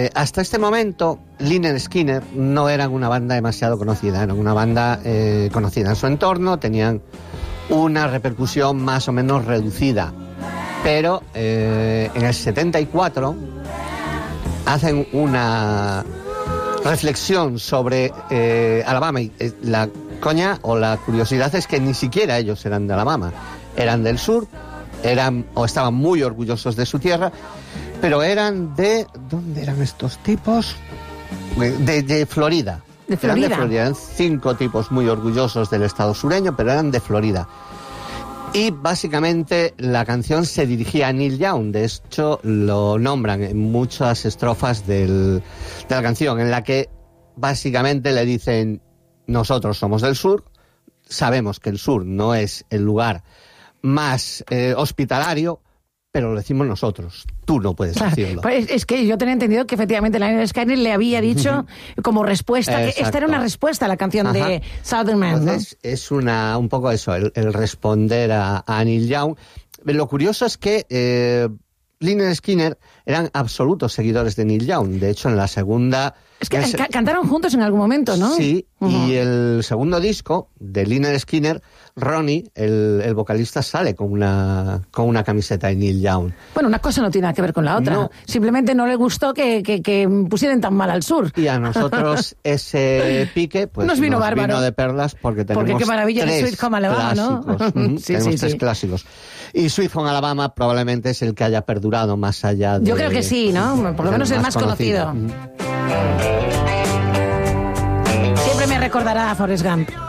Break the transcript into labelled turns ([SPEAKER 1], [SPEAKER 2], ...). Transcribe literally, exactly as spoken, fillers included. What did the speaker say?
[SPEAKER 1] Eh, hasta este momento, Lynyrd Skynyrd no eran una banda demasiado conocida, eran una banda eh, conocida en su entorno, tenían una repercusión más o menos reducida, pero eh, en el setenta y cuatro hacen una reflexión sobre eh, Alabama, y eh, la coña o la curiosidad es que ni siquiera ellos eran de Alabama, eran del sur, eran o estaban muy orgullosos de su tierra, pero eran de... ¿Dónde eran estos tipos? De, de Florida.
[SPEAKER 2] ¿De Florida?
[SPEAKER 1] Eran de Florida, eran cinco tipos muy orgullosos del estado sureño, pero eran de Florida. Y básicamente la canción se dirigía a Neil Young, de hecho lo nombran en muchas estrofas del, de la canción, en la que básicamente le dicen: nosotros somos del sur, sabemos que el sur no es el lugar más eh, hospitalario, pero lo decimos nosotros, tú no puedes decirlo.
[SPEAKER 2] Pues es que yo tenía entendido que efectivamente Lynyrd Skynyrd le había dicho como respuesta, que esta era una respuesta a la canción Ajá. de Southern Man, ¿no?
[SPEAKER 1] Entonces, es una, un poco eso, el, el responder a, a Neil Young. Lo curioso es que eh, Lynyrd Skynyrd eran absolutos seguidores de Neil Young. De hecho, en la segunda...
[SPEAKER 2] Es que ca cantaron juntos en algún momento, ¿no?
[SPEAKER 1] Sí, uh-huh. Y el segundo disco de Lynyrd Skynyrd, Ronnie, el, el vocalista, sale con una, con una camiseta de Neil Young.
[SPEAKER 2] Bueno, una cosa no tiene nada que ver con la otra. No. Simplemente no le gustó que, que, que pusieran tan mal al sur.
[SPEAKER 1] Y a nosotros ese pique pues,
[SPEAKER 2] nos vino
[SPEAKER 1] nos
[SPEAKER 2] bárbaro.
[SPEAKER 1] Vino de perlas porque tenemos
[SPEAKER 2] porque qué maravilla
[SPEAKER 1] tres
[SPEAKER 2] de Sweet Home Alabama,
[SPEAKER 1] clásicos.
[SPEAKER 2] ¿no?
[SPEAKER 1] uh-huh.
[SPEAKER 2] sí,
[SPEAKER 1] tenemos
[SPEAKER 2] sí,
[SPEAKER 1] tres
[SPEAKER 2] sí.
[SPEAKER 1] clásicos. Y Sweet Home Alabama probablemente es el que haya perdurado más allá de...
[SPEAKER 2] Yo creo que sí, ¿no? Por lo menos el más conocido. conocido. Uh-huh. Siempre me recordará a Forrest Gump.